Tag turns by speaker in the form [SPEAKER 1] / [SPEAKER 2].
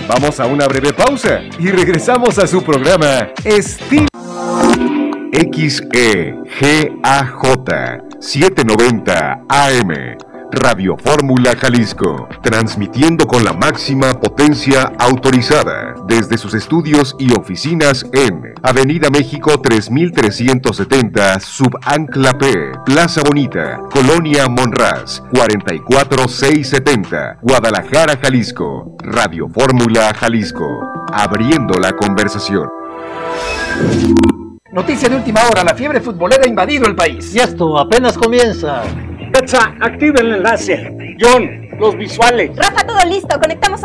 [SPEAKER 1] Vamos a una breve pausa y regresamos a su programa Estilo XEGAJ 790 AM. Radio Fórmula Jalisco, transmitiendo con la máxima potencia autorizada desde sus estudios y oficinas en Avenida México 3370, Subancla P, Plaza Bonita, Colonia Monraz, 44670, Guadalajara, Jalisco. Radio Fórmula Jalisco, abriendo la conversación.
[SPEAKER 2] Noticia de última hora, la fiebre futbolera ha invadido el país.
[SPEAKER 3] Y esto apenas comienza.
[SPEAKER 4] Petsa, activa el enlace. John, los visuales.
[SPEAKER 5] Rafa, todo listo. Conectamos